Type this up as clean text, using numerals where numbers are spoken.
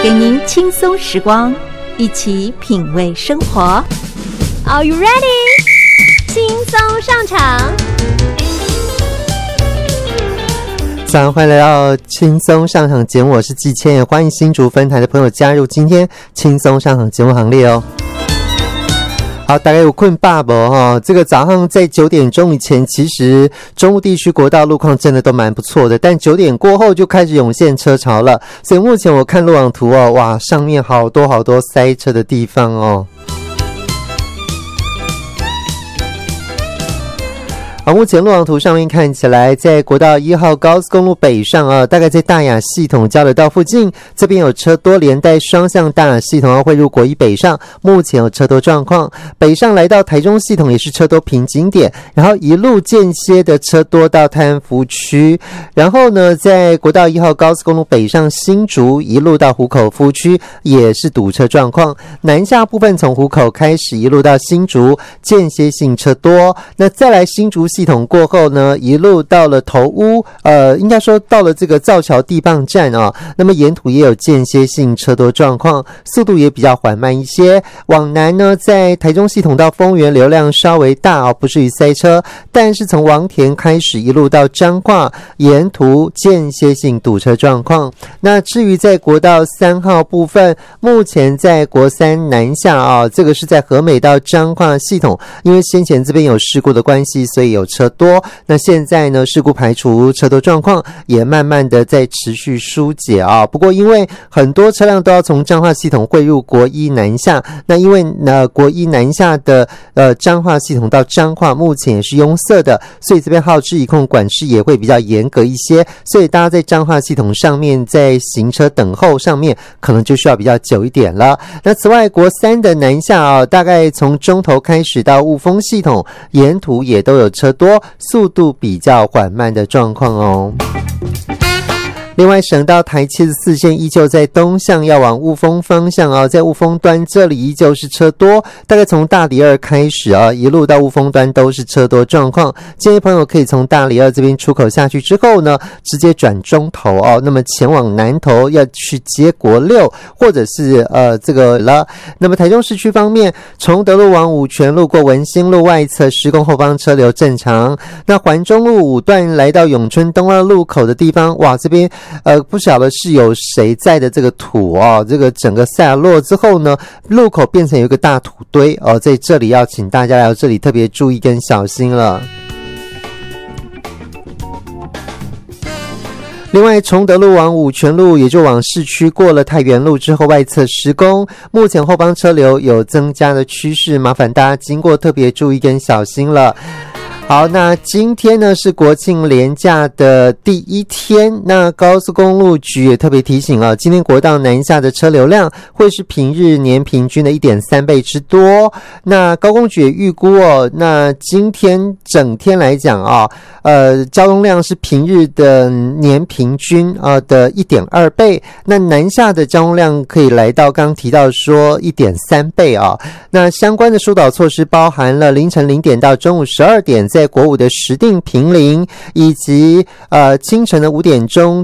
给您轻松时光，一起品味生活。 Are you ready？ 轻松上场。 早上欢迎来到轻松上场节目，我是季谦，也欢迎新竹分台的朋友加入今天轻松上场节目行列哦。好，大概有困爸爸哈，这个早上在9点钟以前，其实中部地区国道路况真的都蛮不错的，但9点过后就开始涌现车潮了，所以目前我看路网图哦，哇，上面好多塞车的地方哦。好，目前路网图上面看起来，在国道1号高速公路北上啊，大概在大雅系统交流道附近，这边有车多，连带双向大雅系统要汇入国一北上，目前有车多状况。北上来到台中系统也是车多瓶颈点，然后一路间歇的车多到泰安福区，然后呢，在国道1号高速公路北上新竹一路到湖口夫区也是堵车状况。南下部分从湖口开始一路到新竹，间歇性车多。那再来新竹系统过后呢，一路到了头屋，应该说到了这个造桥地磅站啊，那么沿途也有间歇性车多状况，速度也比较缓慢一些。往南呢，在台中系统到丰原流量稍微大不至于塞车，但是从王田开始一路到彰化，沿途间歇性堵车状况。那至于在国道3号部分，目前在国3南下啊，这个是在和美到彰化系统，因为先前这边有事故的关系，所以有车多，那现在呢，事故排除，车多状况也慢慢的在持续疏解啊。不过因为很多车辆都要从彰化系统汇入国一南下，那因为国一南下的彰化系统到彰化目前也是拥塞的，所以这边号志一控管制也会比较严格一些，所以大家在彰化系统上面在行车等候上面可能就需要比较久一点了。那此外国3的南下啊，大概从中投开始到雾峰系统，沿途也都有车多，速度比较缓慢的状况哦。另外省道台74线依旧在东向要往雾峰方向啊，在雾峰端这里依旧是车多，大概从大里2开始啊，一路到雾峰端都是车多状况。建议朋友可以从大里2这边出口下去之后呢，直接转中投哦，那么前往南投要去接国6或者是这个了。那么台中市区方面，崇德路往五权路过文心路外侧施工后方车流正常。那环中路5段来到永春东2路口的地方，哇，这边不晓得是有谁在的这个土哦，这个整个下落之后呢，路口变成有一个大土堆哦，在这里要请大家来到这里特别注意跟小心了。另外崇德路往五权路也就往市区过了太原路之后外侧施工，目前后方车流有增加的趋势，麻烦大家经过特别注意跟小心了。好，那今天呢是国庆连假的第1天，那高速公路局也特别提醒啊，今天国道南下的车流量会是平日年平均的 1.3 倍之多。那高公局也预估哦，那今天整天来讲啊，交通量是平日的年平均的 1.2 倍，那南下的交通量可以来到刚刚提到说 1.3 倍啊。那相关的疏导措施包含了凌晨0点到中午12点在国5的石碇、平林，以及清晨的5点钟